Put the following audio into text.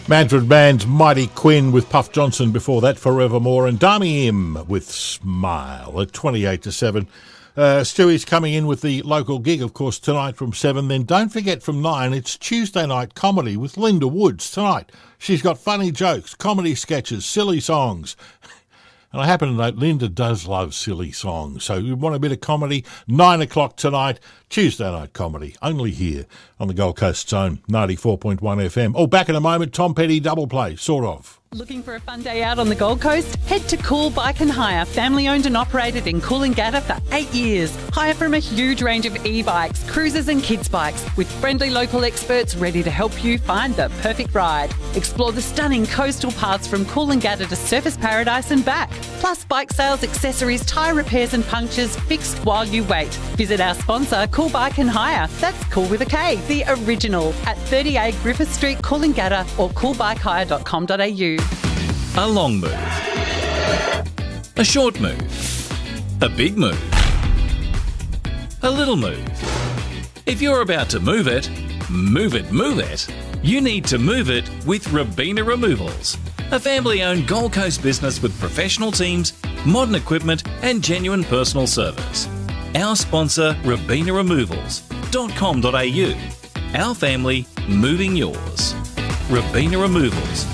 Manfred Mann's Mighty Quinn with Puff Johnson before that, Forevermore, and Dami Im with Smile at 28 to 7. Stewie's coming in with the local gig, of course, tonight from 7. Then don't forget from 9, it's Tuesday night comedy with Linda Woods tonight. She's got funny jokes, comedy sketches, silly songs. And I happen to know Linda does love silly songs. So you want a bit of comedy, 9 o'clock tonight, Tuesday night comedy, only here on the Gold Coast Zone, 94.1 FM. Oh, back in a moment, Tom Petty double play, sort of. Looking for a fun day out on the Gold Coast? Head to Cool Bike and Hire, family owned and operated in Coolangatta for 8 years. Hire from a huge range of e-bikes, cruisers and kids bikes, with friendly local experts ready to help you find the perfect ride. Explore the stunning coastal paths from Coolangatta to Surfers Paradise and back. Plus bike sales, accessories, tyre repairs and punctures fixed while you wait. Visit our sponsor, Cool Bike and Hire. That's cool with a K, the original, at 38 Griffith Street, Coolangatta, or coolbikehire.com.au. A long move, a short move, a big move, a little move. If you're about to move it, you need to move it with Robina Removals, a family-owned Gold Coast business with professional teams, modern equipment and genuine personal service. Our sponsor, RobinaRemovals.com.au. Our family, moving yours. Robina Removals.